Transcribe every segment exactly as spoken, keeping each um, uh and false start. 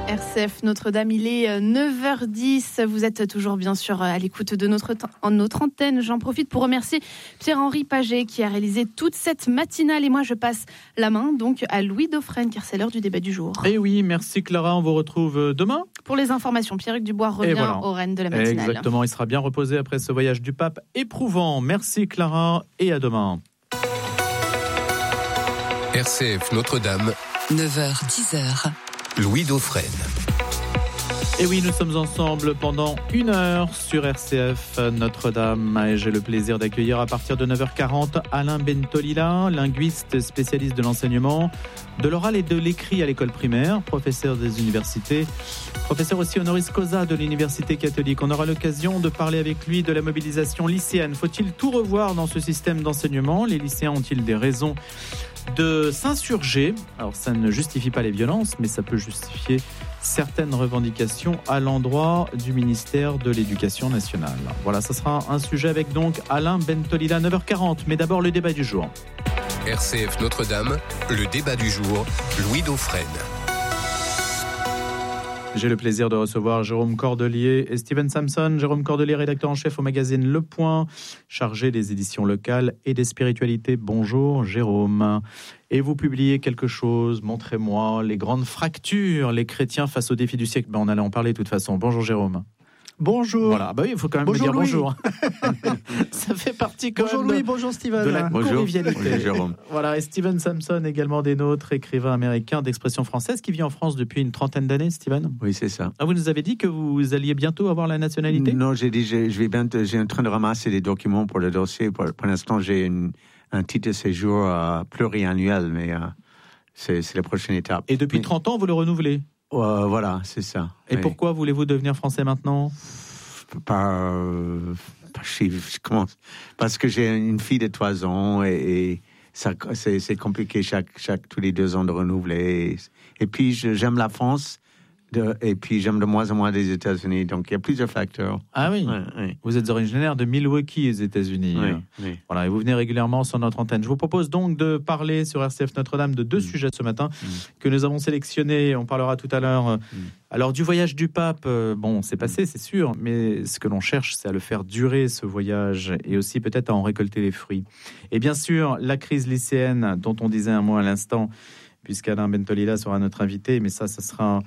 R C F Notre-Dame, il est neuf heures dix. Vous êtes toujours bien sûr à l'écoute de notre, t- notre antenne. J'en profite pour remercier Pierre-Henri Paget qui a réalisé toute cette matinale. Et moi, je passe la main donc à Louis Dauphren, car c'est l'heure du débat du jour. Et oui, merci Clara. On vous retrouve demain. Pour les informations, Pierre-Hugues Dubois revient voilà. au Rennes de la matinale. Exactement, il sera bien reposé après ce voyage du pape éprouvant. Merci Clara et à demain. R C F Notre-Dame, neuf heures dix. Louis Dauphren. Et oui, nous sommes ensemble pendant une heure sur R C F Notre-Dame. Et j'ai le plaisir d'accueillir à partir de neuf heures quarante Alain Bentolila, linguiste spécialiste de l'enseignement, de l'oral et de l'écrit à l'école primaire, professeur des universités, professeur aussi honoris causa de l'université catholique. On aura l'occasion de parler avec lui de la mobilisation lycéenne. Faut-il tout revoir dans ce système d'enseignement ? Les lycéens ont-ils des raisons de s'insurger? Alors ça ne justifie pas les violences, mais ça peut justifier certaines revendications à l'endroit du ministère de l'Éducation nationale. Voilà, ça sera un sujet avec donc Alain Bentolila, neuf heures quarante. Mais d'abord le débat du jour. R C F Notre-Dame, le débat du jour, Louis Dauphren. J'ai le plaisir de recevoir Jérôme Cordelier et Steven Samson. Jérôme Cordelier, rédacteur en chef au magazine Le Point, chargé des éditions locales et des spiritualités. Bonjour Jérôme. Et vous publiez quelque chose, montrez-moi, les grandes fractures, les chrétiens face aux défis du siècle. Ben, on allait en parler de toute façon. Bonjour Jérôme. Bonjour. Voilà, bah oui, il faut quand même bonjour me dire Louis. bonjour. Ça fait partie quand bonjour même Louis, de, bonjour Steven. de la bonjour. convivialité. Bonjour Jérôme. Voilà, et Steven Samson, également des nôtres, écrivain américain d'expression française qui vit en France depuis une trentaine d'années, Steven. Oui, c'est ça. Ah, vous nous avez dit que vous alliez bientôt avoir la nationalité ? Non, j'ai dit, je, je vais bientôt, j'ai en train de ramasser des documents pour le dossier. Pour, pour l'instant, j'ai une, un titre de séjour euh, pluriannuel, mais euh, c'est, c'est la prochaine étape. Et depuis mais, trente ans, vous le renouvelez ? euh, Voilà, c'est ça. Et oui. Pourquoi voulez-vous devenir français maintenant ? Par, euh, par je, je commence, parce que j'ai une fille de trois ans et, et ça, c'est, c'est compliqué chaque, chaque, tous les deux ans de renouveler. Et, et puis, je, j'aime la France. De, et puis j'aime de moins en moins les États-Unis, donc il y a plusieurs facteurs. Ah oui, ouais, ouais. Vous êtes originaire de Milwaukee, aux États-Unis. Oui, oui. Voilà, et vous venez régulièrement sur notre antenne. Je vous propose donc de parler sur R C F Notre-Dame de deux mmh. sujets ce matin mmh. que nous avons sélectionnés. On parlera tout à l'heure. Mmh. Alors du voyage du pape, euh, bon, c'est passé, c'est sûr, mais ce que l'on cherche, c'est à le faire durer ce voyage et aussi peut-être à en récolter les fruits. Et bien sûr, la crise lycéenne dont on disait un mot à l'instant, puisqu'Alain Bentolila sera notre invité, mais ça, ça sera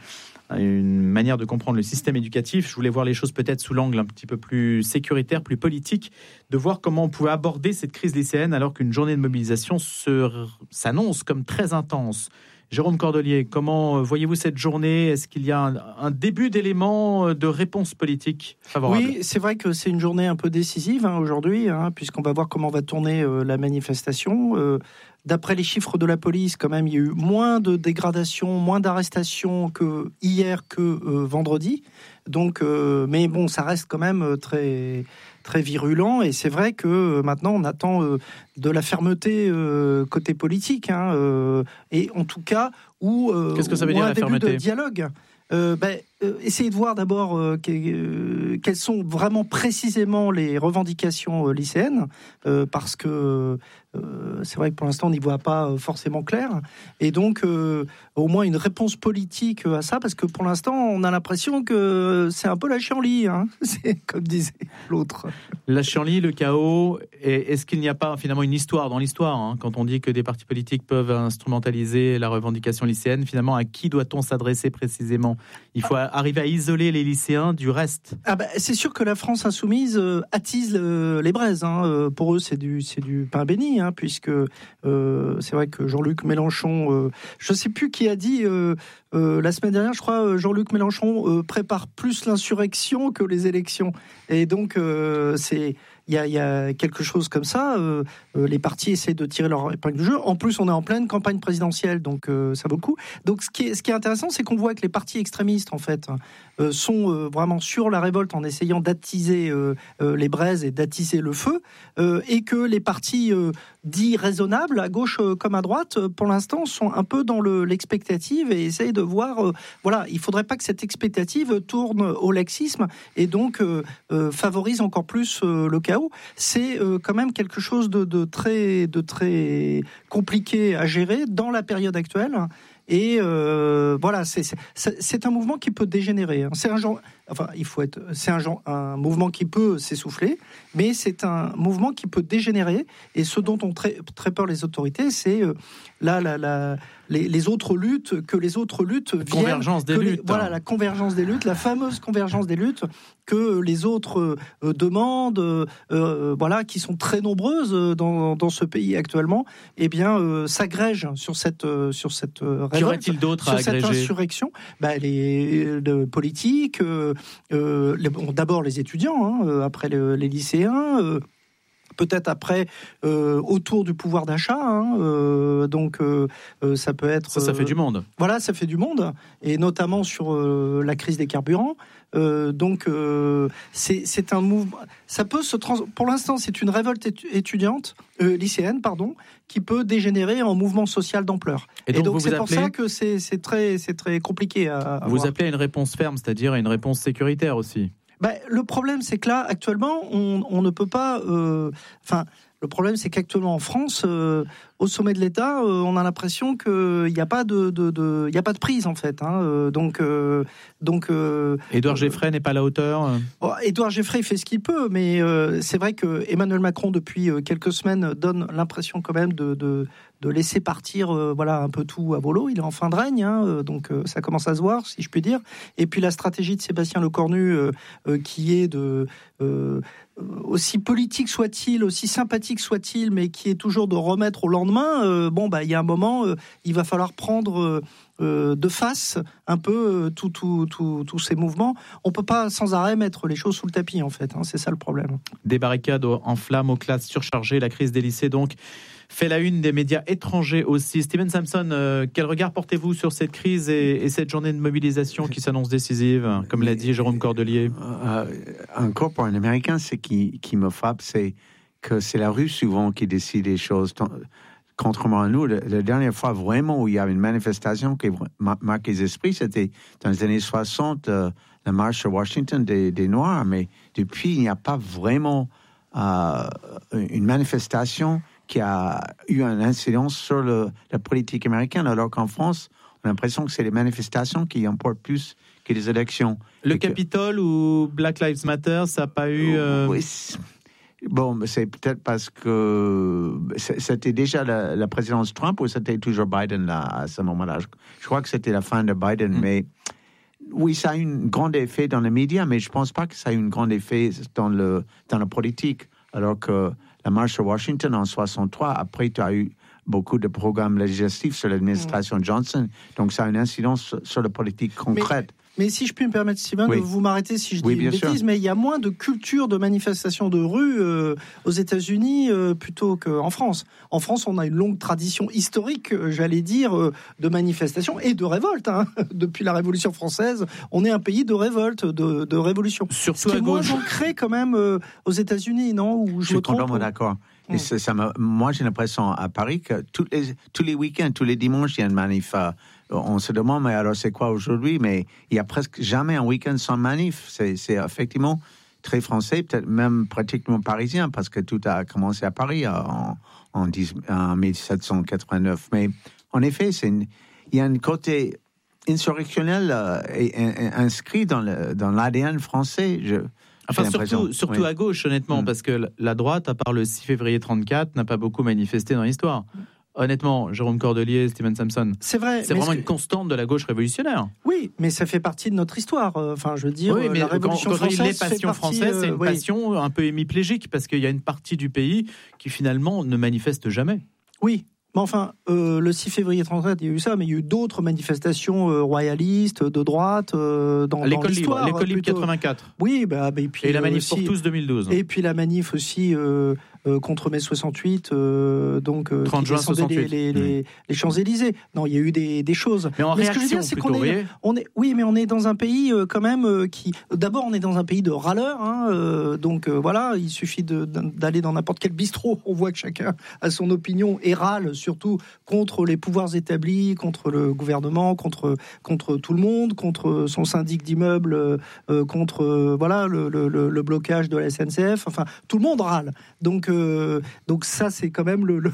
une manière de comprendre le système éducatif. Je voulais voir les choses peut-être sous l'angle un petit peu plus sécuritaire, plus politique, de voir comment on pouvait aborder cette crise lycéenne alors qu'une journée de mobilisation se, s'annonce comme très intense. Jérôme Cordelier, comment voyez-vous cette journée ? Est-ce qu'il y a un, un début d'éléments de réponse politique favorable ? Oui, c'est vrai que c'est une journée un peu décisive hein, aujourd'hui, hein, puisqu'on va voir comment va tourner euh, la manifestation. Euh, d'après les chiffres de la police, quand même, il y a eu moins de dégradations, moins d'arrestations que hier, que euh, vendredi. Donc, euh, mais bon, ça reste quand même très... très virulent, et c'est vrai que euh, maintenant on attend euh, de la fermeté euh, côté politique, hein, euh, et en tout cas où euh, qu'est-ce que ça veut où dire un la début fermeté ? De dialogue. Euh, ben, euh, essayez de voir d'abord euh, que, euh, quelles sont vraiment précisément les revendications euh, lycéennes, euh, parce que euh, c'est vrai que pour l'instant on n'y voit pas forcément clair, et donc euh, au moins une réponse politique à ça, parce que pour l'instant on a l'impression que c'est un peu la chienlit, hein, c'est comme disait l'autre. La chienlit, le chaos, et est-ce qu'il n'y a pas finalement une histoire dans l'histoire, hein, quand on dit que des partis politiques peuvent instrumentaliser la revendication lycéenne, finalement à qui doit-on s'adresser précisément ? Il faut arriver à isoler les lycéens du reste. Ah bah, c'est sûr que la France insoumise euh, attise le, les braises. Hein. Euh, pour eux, c'est du, c'est du pain béni, hein, puisque euh, c'est vrai que Jean-Luc Mélenchon, euh, je ne sais plus qui a dit euh, euh, la semaine dernière, je crois, Jean-Luc Mélenchon euh, prépare plus l'insurrection que les élections. Et donc, euh, c'est... Il y, a, il y a quelque chose comme ça, euh, euh, les partis essaient de tirer leur épingle du jeu. En plus, on est en pleine campagne présidentielle, donc euh, ça vaut le coup. Donc ce qui est, ce qui est intéressant, c'est qu'on voit que les partis extrémistes, en fait, euh, sont euh, vraiment sur la révolte en essayant d'attiser euh, euh, les braises et d'attiser le feu, euh, et que les partis euh, dits raisonnables, à gauche euh, comme à droite, euh, pour l'instant, sont un peu dans le, l'expectative et essayent de voir... Euh, voilà, il ne faudrait pas que cette expectative tourne au laxisme et donc euh, euh, favorise encore plus euh, le chaos. C'est euh, quand même quelque chose de, de, très, de très compliqué à gérer dans la période actuelle. Et euh, voilà, c'est, c'est, c'est un mouvement qui peut dégénérer. Hein. C'est un genre, enfin, il faut être, c'est un genre, un mouvement qui peut s'essouffler, mais c'est un mouvement qui peut dégénérer. Et ce dont ont très, très peur les autorités, c'est euh, là, la, la, les, les autres luttes, que les autres luttes viennent, convergence des les, luttes. Voilà, la convergence des luttes, la fameuse convergence des luttes que les autres euh, demandent, euh, euh, voilà, qui sont très nombreuses dans, dans ce pays actuellement, eh bien, euh, s'agrègent sur cette euh, sur cette euh, révolte, Qu'y aurait-il d'autre sur à cette agréger ? insurrection. Bah, les de politiques, euh, euh, les, bon, d'abord les étudiants, hein, euh, après le, les lycéens. Euh, Peut-être après, euh, autour du pouvoir d'achat. Hein, euh, donc, euh, euh, ça peut être... Ça, ça fait du monde. Euh, voilà, ça fait du monde. Et notamment sur euh, la crise des carburants. Euh, donc, euh, c'est, c'est un mouvement... Ça peut se trans... Pour l'instant, c'est une révolte étudiante, euh, lycéenne, pardon, qui peut dégénérer en mouvement social d'ampleur. Et donc, Et donc vous c'est vous pour appelez... ça que c'est, c'est, très, c'est très compliqué à, à Vous voir. appelez à une réponse ferme, c'est-à-dire à une réponse sécuritaire aussi. Ben, le problème, c'est que là, actuellement, on, on ne peut pas... Euh, enfin, le problème, c'est qu'actuellement, en France, euh, au sommet de l'État, euh, on a l'impression qu'il n'y a pas de, de, de, il y a pas de prise, en fait. Hein, euh, donc... Euh, donc euh, Édouard Geffray n'est pas à la hauteur. Bon, Édouard Geffray fait ce qu'il peut, mais euh, c'est vrai que Emmanuel Macron, depuis euh, quelques semaines, donne l'impression quand même de... de de laisser partir euh, voilà, un peu tout à volo. Il est en fin de règne, hein, euh, donc euh, ça commence à se voir, si je puis dire. Et puis la stratégie de Sébastien Lecornu, euh, euh, qui est de... Euh, aussi politique soit-il, aussi sympathique soit-il, mais qui est toujours de remettre au lendemain, euh, bon, bah, il y a un moment, euh, il va falloir prendre... Euh, de face un peu tous tout, tout, tout ces mouvements. On ne peut pas sans arrêt mettre les choses sous le tapis, en fait. Hein, c'est ça le problème. Des barricades en flammes, aux classes surchargées, la crise des lycées, donc, fait la une des médias étrangers aussi. Steven Samson, euh, quel regard portez-vous sur cette crise et, et cette journée de mobilisation qui s'annonce décisive, comme l'a dit Jérôme Cordelier ? euh, Encore pour un Américain, ce qui, qui me frappe, c'est que c'est la rue souvent qui décide les choses. Contrairement à nous, la, la dernière fois vraiment où il y avait une manifestation qui marque les esprits, c'était dans les années soixante, euh, la marche à Washington des, des Noirs. Mais depuis, il n'y a pas vraiment euh, une manifestation qui a eu une incidence sur le, la politique américaine, alors qu'en France, on a l'impression que c'est les manifestations qui emportent plus que les élections. Le Et Capitole que... ou Black Lives Matter, ça n'a pas eu... Euh... Oui, bon, c'est peut-être parce que c'était déjà la, la présidence Trump ou c'était toujours Biden là, à ce moment-là. Je, je crois que c'était la fin de Biden, mm. mais oui, ça a eu un grand effet dans les médias, mais je ne pense pas que ça a eu un grand effet dans, le, dans la politique. Alors que la marche à Washington en soixante-trois, après, tu as eu beaucoup de programmes législatifs sur l'administration mm. Johnson, donc ça a une incidence sur, sur la politique concrète. Mais... Mais si je puis me permettre, Steven, oui. de vous m'arrêter si je dis oui, une bêtise, sûr. Mais il y a moins de culture de manifestation de rue euh, aux États-Unis euh, plutôt qu'en France. En France, on a une longue tradition historique, euh, j'allais dire, euh, de manifestation et de révolte. Hein. Depuis la Révolution française, on est un pays de révolte, de, de révolution. Surtout Ce qui à est gauche. moins ancré quand même euh, aux États-Unis, non ? Ou je, je me suis trompe complètement d'accord. Et ça, ça me, moi, j'ai l'impression à Paris que tous les, tous les week-ends, tous les dimanches, il y a une manif. Euh, on se demande, mais alors c'est quoi aujourd'hui ? Mais il n'y a presque jamais un week-end sans manif. C'est, c'est effectivement très français, peut-être même pratiquement parisien, parce que tout a commencé à Paris en, en, dix, en dix-sept cent quatre-vingt-neuf. Mais en effet, c'est une, il y a un côté insurrectionnel euh, et, et, et inscrit dans, le, dans l'A D N français. Je, Enfin, surtout, surtout oui. à gauche, honnêtement, mmh. parce que la droite, à part le six février trente-quatre, n'a pas beaucoup manifesté dans l'histoire. Honnêtement, Jérôme Cordelier, Steven Samson, c'est vrai. C'est vraiment que... une constante de la gauche révolutionnaire. Oui, mais ça fait partie de notre histoire. Enfin, je veux dire, oui, mais la Révolution quand, quand française, les passions partie, françaises, c'est une euh, oui. passion un peu hémiplégique, parce qu'il y a une partie du pays qui finalement ne manifeste jamais. Oui. Mais enfin, euh, le six février trente-quatre, il y a eu ça, mais il y a eu d'autres manifestations euh, royalistes, de droite, euh, dans, l'école dans l'histoire. Libre, l'école libre plutôt... quatre-vingt-quatre. Oui, bah, bah, et puis... Et la manif aussi, pour tous deux mille douze. Et puis la manif aussi euh, euh, contre mai soixante-huit, euh, donc... Euh, trente juin soixante-huit. Les, les, les, les Champs-Élysées. Non, il y a eu des, des choses. Mais en mais réaction, ce que je veux dire, c'est plutôt, qu'on est, on est... Oui, mais on est dans un pays euh, quand même euh, qui... D'abord, on est dans un pays de râleurs, hein, euh, donc euh, voilà, il suffit de, d'aller dans n'importe quel bistrot, on voit que chacun a son opinion et râle, surtout contre les pouvoirs établis, contre le gouvernement, contre, contre tout le monde, contre son syndic d'immeuble, euh, contre euh, voilà, le, le, le blocage de la S N C F. Enfin, tout le monde râle. Donc, euh, donc ça, c'est quand même le, le,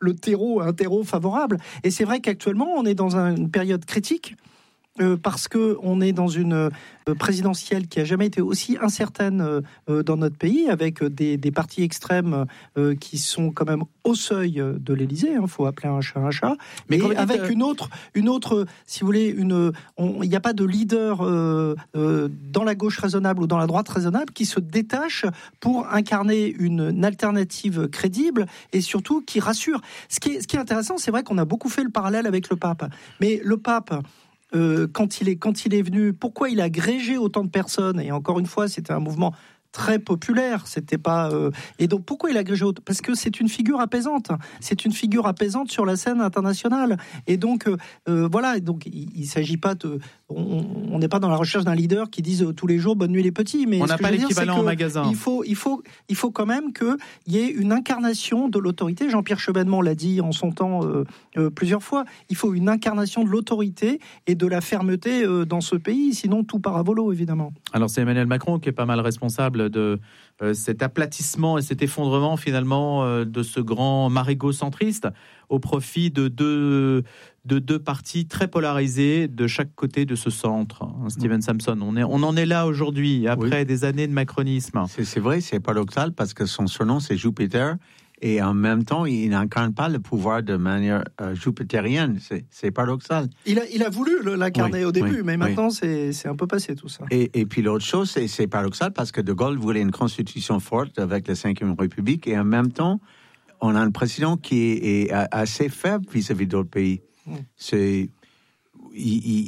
le terreau, un terreau favorable. Et c'est vrai qu'actuellement, on est dans un, une période critique. Euh, parce que on est dans une euh, présidentielle qui a jamais été aussi incertaine euh, dans notre pays, avec des, des partis extrêmes euh, qui sont quand même au seuil de l'Élysée. Il hein, faut appeler un chat un chat. Mais et avec dites, une autre, une autre, si vous voulez, une, il n'y a pas de leader euh, euh, dans la gauche raisonnable ou dans la droite raisonnable qui se détache pour incarner une, une alternative crédible et surtout qui rassure. Ce qui est, ce qui est intéressant, c'est vrai qu'on a beaucoup fait le parallèle avec le pape, mais le pape. Euh, quand il est quand il est venu, pourquoi il a agrégé autant de personnes? Et encore une fois, c'était un mouvement très populaire, c'était pas euh... et donc pourquoi il a agrégé autant? Parce que c'est une figure apaisante, c'est une figure apaisante sur la scène internationale. Et donc euh, voilà, donc il, il s'agit pas de, on n'est pas dans la recherche d'un leader qui dise tous les jours bonne nuit les petits, mais on n'a pas l'équivalent en magasin. Il faut il faut il faut quand même que il y ait une incarnation de l'autorité. Jean-Pierre Chevènement l'a dit en son temps euh, euh, plusieurs fois. Il faut une incarnation de l'autorité et de la fermeté euh, dans ce pays, sinon tout part à volo évidemment. Alors c'est Emmanuel Macron qui est pas mal responsable de euh, cet aplatissement et cet effondrement finalement euh, de ce grand marigot centriste au profit de deux, de deux partis très polarisés de chaque côté de ce centre. Hein, Steven mmh. Samson, on, est, on en est là aujourd'hui après oui. des années de macronisme. C'est, c'est vrai, c'est paradoxal parce que son surnom c'est Jupiter. Et en même temps, il n'incarne pas le pouvoir de manière euh, jupitérienne. C'est, c'est paradoxal. Il a, il a voulu l'incarner oui, au début, oui, mais maintenant, oui. c'est, c'est un peu passé tout ça. Et, et puis l'autre chose, c'est, c'est paradoxal parce que De Gaulle voulait une constitution forte avec la cinquième République. Et en même temps, on a un président qui est, est assez faible vis-à-vis d'autres pays. Mm. C'est... Il,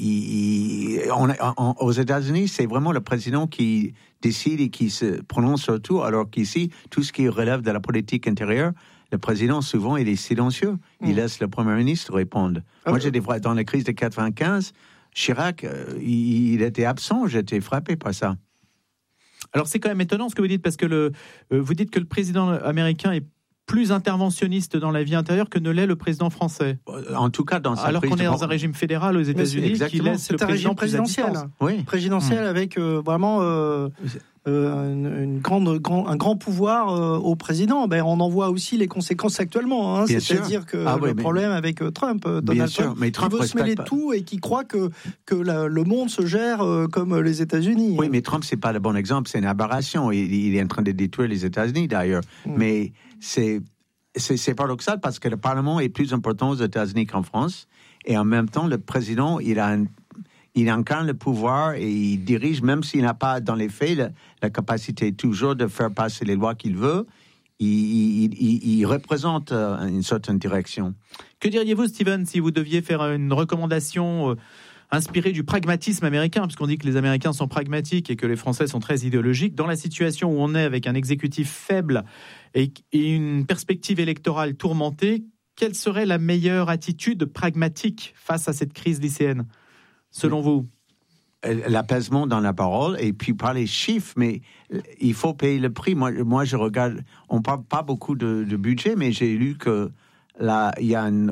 il, il, on, on, aux États-Unis, c'est vraiment le président qui décide et qui se prononce sur tout, alors qu'ici, tout ce qui relève de la politique intérieure, le président, souvent, il est silencieux. Il mmh. laisse le Premier ministre répondre. Ah, Moi, j'étais dans la crise de quatre-vingt-quinze, Chirac, euh, il, il était absent, j'étais frappé par ça. Alors, c'est quand même étonnant ce que vous dites, parce que le, euh, vous dites que le président américain est plus interventionniste dans la vie intérieure que ne l'est le président français. En tout cas, dans sa alors qu'on est dans de... un régime fédéral aux États-Unis qui laisse c'est le un président régime présidentiel, oui. présidentiel mmh. avec euh, vraiment euh, euh, une, une grande, grand, un grand pouvoir euh, au président. Ben, on en voit aussi les conséquences actuellement. Hein, c'est-à-dire sûr. que ah, le oui, problème mais... avec Trump, Donald sûr, Trump, mais Trump qui veut se mêler de tout et qui croit que que la, le monde se gère euh, comme les États-Unis. Oui, mais Trump c'est pas le bon exemple. C'est une aberration. Il, il est en train de détruire les États-Unis d'ailleurs. Mmh. Mais c'est C'est, c'est paradoxal parce que le Parlement est plus important aux États-Unis qu'en France. Et en même temps, le président, il, a un, il incarne le pouvoir et il dirige, même s'il n'a pas, dans les faits, la, la capacité toujours de faire passer les lois qu'il veut. Il, il, il, il représente une certaine direction. Que diriez-vous, Steven, si vous deviez faire une recommandation euh, inspirée du pragmatisme américain, parce qu'on dit que les Américains sont pragmatiques et que les Français sont très idéologiques, dans la situation où on est avec un exécutif faible et une perspective électorale tourmentée, quelle serait la meilleure attitude pragmatique face à cette crise lycéenne, selon vous? L'apaisement dans la parole et puis par les chiffres, mais il faut payer le prix. Moi, moi je regarde, on ne parle pas beaucoup de, de budget, mais j'ai lu que là, il y a une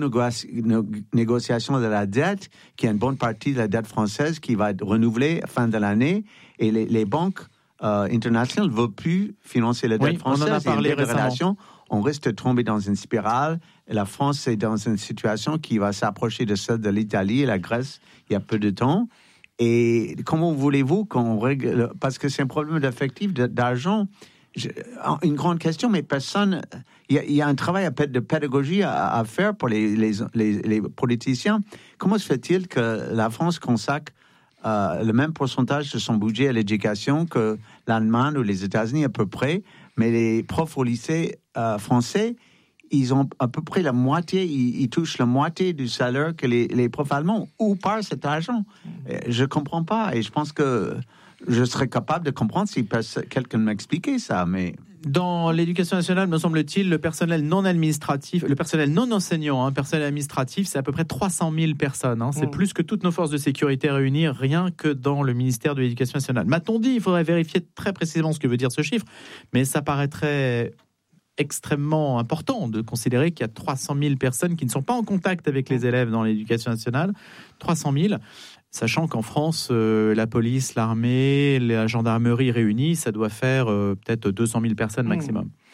renégociation de la dette, qui est une bonne partie de la dette française qui va être renouvelée à fin de l'année, et les, les banques Euh, international ne veut plus financer la dette oui, française. On en a parlé récemment. On risque de tomber dans une spirale. Et la France est dans une situation qui va s'approcher de celle de l'Italie et la Grèce il y a peu de temps. Et comment voulez-vous qu'on règle... Parce que c'est un problème d'effectif, d'argent. Je, une grande question, mais personne... Il y a, il y a un travail de pédagogie à, à faire pour les, les, les, les politiciens. Comment se fait-il que la France consacre Euh, le même pourcentage de son budget à l'éducation que l'Allemagne ou les États-Unis à peu près, mais les profs au lycée euh, français, ils ont à peu près la moitié, ils, ils touchent la moitié du salaire que les, les profs allemands. Où part cet argent? Je ne comprends pas, et je pense que je serais capable de comprendre si quelqu'un m'expliquait ça, mais... Dans l'éducation nationale, me semble-t-il, le personnel non administratif, le personnel non enseignant, hein, personnel administratif, c'est à peu près trois cent mille personnes. Hein, c'est mmh. plus que toutes nos forces de sécurité réunies, rien que dans le ministère de l'Éducation nationale. M'a-t-on dit, il faudrait vérifier très précisément ce que veut dire ce chiffre, mais ça paraîtrait extrêmement important de considérer qu'il y a trois cent mille personnes qui ne sont pas en contact avec les élèves dans l'éducation nationale. trois cent mille. Sachant qu'en France, euh, la police, l'armée, la gendarmerie réunis, ça doit faire euh, peut-être deux cent mille personnes maximum. Mmh.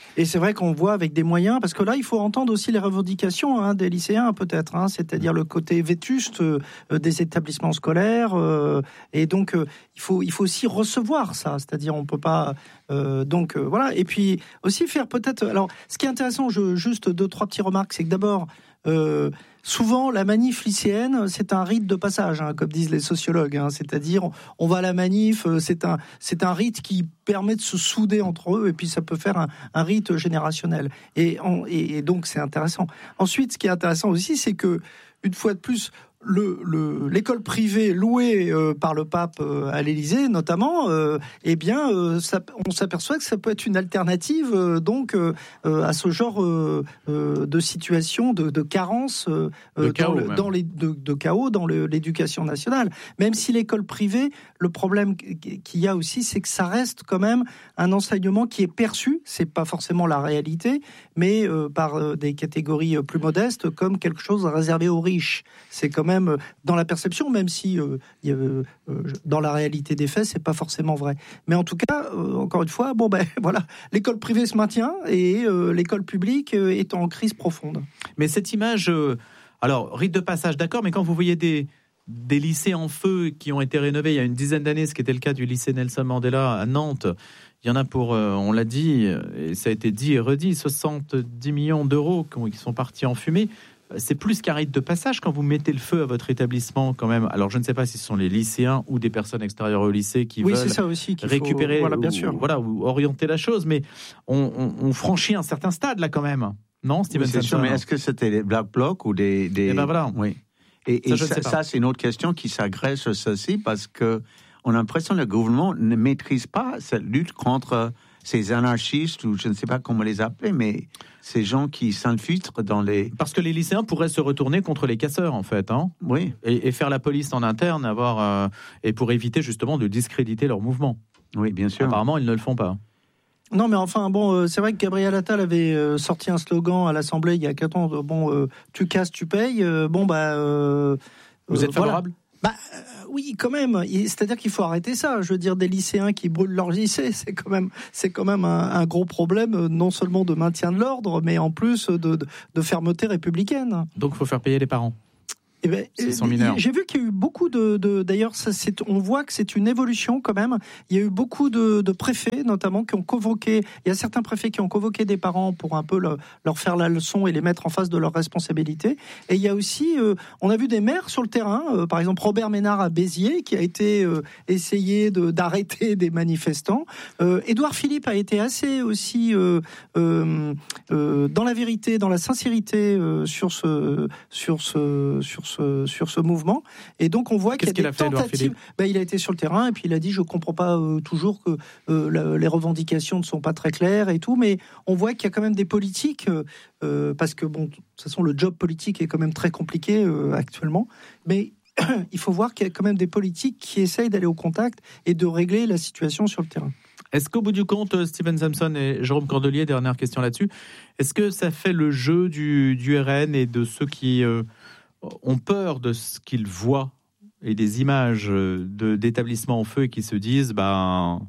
Et c'est vrai qu'on voit avec des moyens, parce que là, il faut entendre aussi les revendications hein, des lycéens, peut-être, hein, c'est-à-dire le côté vétuste euh, des établissements scolaires. Euh, et donc, euh, il faut, il faut aussi recevoir ça, c'est-à-dire on peut pas... Euh, donc, euh, voilà. Et puis, aussi faire peut-être... Alors, ce qui est intéressant, je, juste deux, trois petites remarques, c'est que d'abord... Euh, souvent, la manif lycéenne, c'est un rite de passage, hein, comme disent les sociologues. Hein, c'est-à-dire, on va à la manif, c'est un, c'est un rite qui permet de se souder entre eux, et puis ça peut faire un, un rite générationnel. Et, on, et, et donc, c'est intéressant. Ensuite, ce qui est intéressant aussi, c'est que, une fois de plus, Le, le, l'école privée louée euh, par le pape euh, à l'Élysée, notamment, euh, eh bien, euh, ça, on s'aperçoit que ça peut être une alternative euh, donc euh, à ce genre euh, euh, de situation, de, de carence, euh, de chaos, dans, le, dans les de, de chaos dans le, l'éducation nationale. Même si l'école privée, le problème qu'il y a aussi, c'est que ça reste quand même un enseignement qui est perçu, c'est pas forcément la réalité, mais euh, par euh, des catégories plus modestes comme quelque chose réservé aux riches. C'est comme même dans la perception, même si euh, y a, euh, dans la réalité des faits, c'est pas forcément vrai. Mais en tout cas, euh, encore une fois, bon ben voilà, l'école privée se maintient et euh, l'école publique euh, est en crise profonde. Mais cette image, euh, alors rite de passage, d'accord, mais quand vous voyez des des lycées en feu qui ont été rénovés il y a une dizaine d'années, ce qui était le cas du lycée Nelson Mandela à Nantes. Il y en a pour, euh, on l'a dit, et ça a été dit et redit, soixante-dix millions d'euros qui sont partis en fumée. C'est plus qu'un rite de passage quand vous mettez le feu à votre établissement quand même. Alors je ne sais pas si ce sont les lycéens ou des personnes extérieures au lycée qui oui, veulent c'est ça aussi qu'il récupérer faut, voilà, bien ou, sûr. Voilà, ou orienter la chose, mais on, on, on franchit un certain stade là quand même. Non, Steven oui, c'est sûr, mais est-ce que c'était des Black Blocs ou des... des... Eh ben voilà. Oui. Et, et ça, ça, ça c'est une autre question qui s'agrège sur ceci parce que on a l'impression que le gouvernement ne maîtrise pas cette lutte contre ces anarchistes, ou je ne sais pas comment les appeler, mais ces gens qui s'infiltrent dans les... Parce que les lycéens pourraient se retourner contre les casseurs, en fait. Hein, oui. Et, et faire la police en interne, avoir, euh, et pour éviter justement de discréditer leur mouvement. Oui, bien sûr. Apparemment, ils ne le font pas. Non, mais enfin, bon, euh, c'est vrai que Gabriel Attal avait euh, sorti un slogan à l'Assemblée il y a quatre ans, de, bon, euh, tu casses, tu payes, euh, bon, bah... Euh, Vous êtes favorable ? Voilà. Bah, euh, oui, quand même. C'est-à-dire qu'il faut arrêter ça. Je veux dire, des lycéens qui brûlent leur lycée, c'est quand même, c'est quand même un, un gros problème, non seulement de maintien de l'ordre, mais en plus de, de, de fermeté républicaine. Donc, il faut faire payer les parents. Eh ben, j'ai vu qu'il y a eu beaucoup de, de d'ailleurs, ça, c'est, on voit que c'est une évolution quand même. Il y a eu beaucoup de, de préfets, notamment, qui ont convoqué. Il y a certains préfets qui ont convoqué des parents pour un peu le, leur faire la leçon et les mettre en face de leurs responsabilités. Et il y a aussi, euh, on a vu des maires sur le terrain, euh, par exemple Robert Ménard à Béziers, qui a été euh, essayé de, d'arrêter des manifestants. Euh, Édouard Philippe a été assez aussi euh, euh, euh, dans la vérité, dans la sincérité euh, sur ce, sur ce, sur ce sur ce mouvement, et donc on voit Qu'est-ce qu'il y a qu'il des a fait, tentatives. Ben, il a été sur le terrain et puis il a dit je comprends pas euh, toujours que euh, la, les revendications ne sont pas très claires et tout, mais on voit qu'il y a quand même des politiques euh, euh, parce que bon, de toute façon le job politique est quand même très compliqué euh, actuellement, mais il faut voir qu'il y a quand même des politiques qui essayent d'aller au contact et de régler la situation sur le terrain. Est-ce qu'au bout du compte, Steven Samson et Jérôme Cordelier, dernière question là-dessus, est-ce que ça fait le jeu du, du R N et de ceux qui euh, ont peur de ce qu'ils voient et des images de, d'établissements en feu et qui se disent ben,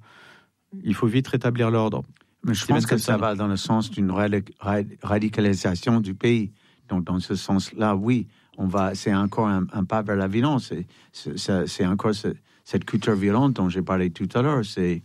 il faut vite rétablir l'ordre? Mais je pense que ça va dans le sens d'une radicalisation du pays. Donc, dans ce sens-là, oui, on va, c'est encore un, un pas vers la violence. C'est, c'est, c'est encore ce, cette culture violente dont j'ai parlé tout à l'heure. C'est,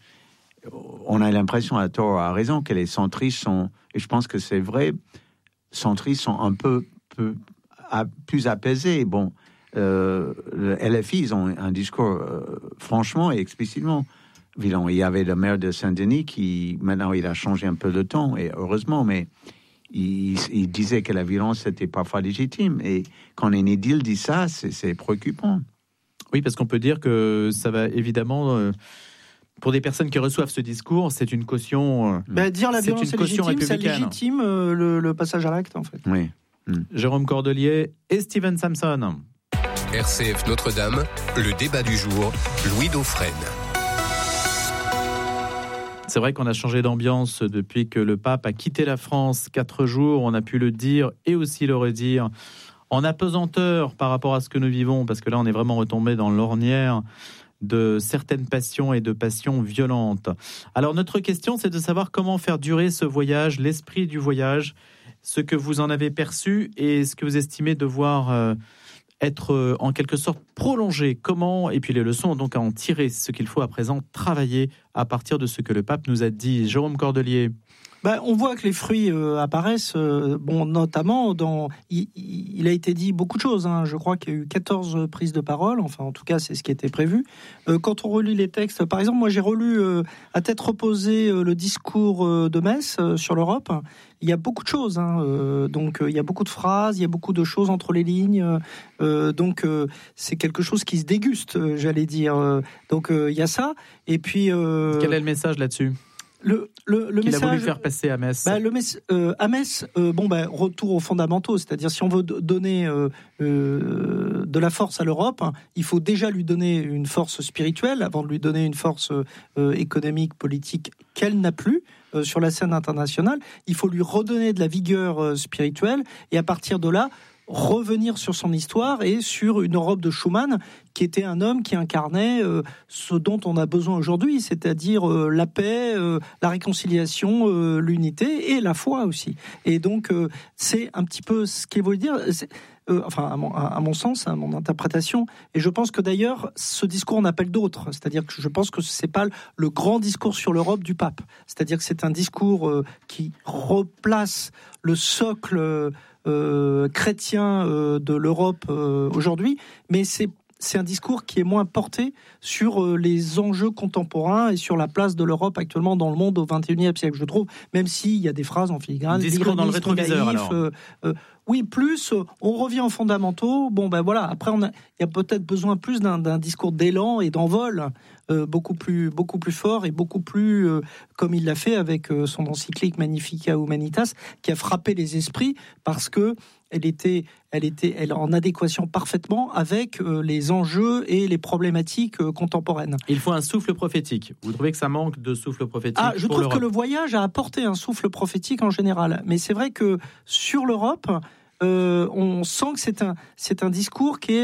on a l'impression, à tort, à raison, que les centristes sont, et je pense que c'est vrai, centristes sont un peu, peu à, plus apaisés. Bon, euh, le L F I, ils ont un discours euh, franchement et explicitement violent. Il y avait le maire de Saint-Denis qui, maintenant, il a changé un peu de ton, et heureusement, mais il, il disait que la violence était parfois légitime. Et quand un édile dit ça, c'est, c'est préoccupant. Oui, parce qu'on peut dire que ça va évidemment... Euh, pour des personnes qui reçoivent ce discours, c'est une caution. Euh, bah, dire la violence c'est une caution légitime, ça républicaine. légitime euh, le, le passage à l'acte, en fait. Oui. Mmh. Jérôme Cordelier et Steven Samson. R C F Notre-Dame, le débat du jour, Louis Dauphren. C'est vrai qu'on a changé d'ambiance depuis que le pape a quitté la France. Quatre jours, on a pu le dire et aussi le redire. En apesanteur par rapport à ce que nous vivons, parce que là, on est vraiment retombé dans l'ornière de certaines passions et de passions violentes. Alors notre question, c'est de savoir comment faire durer ce voyage, l'esprit du voyage, ce que vous en avez perçu et ce que vous estimez devoir euh, être euh, en quelque sorte prolongé. Comment, et puis les leçons donc à en tirer, ce qu'il faut à présent travailler à partir de ce que le pape nous a dit. Jérôme Cordelier. Ben, on voit que les fruits euh, apparaissent, euh, bon, notamment dans. Il, il a été dit beaucoup de choses. Hein. Je crois qu'il y a eu quatorze prises de parole. Enfin, en tout cas, c'est ce qui était prévu. Euh, quand on relit les textes, par exemple, moi, j'ai relu euh, à tête reposée euh, le discours euh, de Metz euh, sur l'Europe. Il y a beaucoup de choses. Hein. Euh, donc, euh, il y a beaucoup de phrases, il y a beaucoup de choses entre les lignes. Euh, donc, euh, c'est quelque chose qui se déguste, euh, j'allais dire. Euh, donc, euh, il y a ça. Et puis. Euh, Quel est le message là-dessus ? Le, le, le qu'il message, a voulu faire passer à Metz. Bah, le mess, euh, à Metz, euh, bon, bah, retour aux fondamentaux, c'est-à-dire si on veut donner euh, euh, de la force à l'Europe, hein, il faut déjà lui donner une force spirituelle avant de lui donner une force euh, économique, politique qu'elle n'a plus euh, sur la scène internationale. Il faut lui redonner de la vigueur euh, spirituelle et à partir de là, revenir sur son histoire et sur une Europe de Schuman qui était un homme qui incarnait euh, ce dont on a besoin aujourd'hui, c'est-à-dire euh, la paix, euh, la réconciliation, euh, l'unité et la foi aussi. Et donc euh, c'est un petit peu ce qu'il veut dire. Euh, enfin, à mon, à mon sens, à mon interprétation, et je pense que d'ailleurs, ce discours en appelle d'autres. C'est-à-dire que je pense que c'est pas le grand discours sur l'Europe du pape. C'est-à-dire que c'est un discours euh, qui replace le socle euh, Euh, chrétien euh, de l'Europe euh, aujourd'hui, mais c'est c'est un discours qui est moins porté sur euh, les enjeux contemporains et sur la place de l'Europe actuellement dans le monde au vingt et unième siècle, je trouve, même s'il y a des phrases en filigrane. Discours dans le rétroviseur, naïf, alors. Euh, euh, oui, plus, euh, on revient aux fondamentaux. Bon, ben voilà, après, on a, il y a peut-être besoin plus d'un, d'un discours d'élan et d'envol euh, beaucoup plus, beaucoup plus fort et beaucoup plus, euh, comme il l'a fait avec euh, son encyclique Magnificat Humanitas, qui a frappé les esprits parce que elle était, elle était, elle en adéquation parfaitement avec euh, les enjeux et les problématiques euh, contemporaines. Il faut un souffle prophétique. Vous trouvez que ça manque de souffle prophétique Ah, je pour trouve l'Europe ? que le voyage a apporté un souffle prophétique en général, mais c'est vrai que sur l'Europe, euh, on sent que c'est un, c'est un discours qui est